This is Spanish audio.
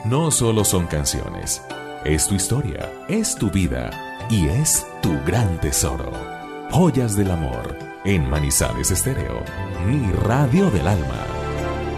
no solo son canciones, es tu historia, es tu vida y es tu gran tesoro. Joyas del amor en Manizales Estéreo, mi radio del alma.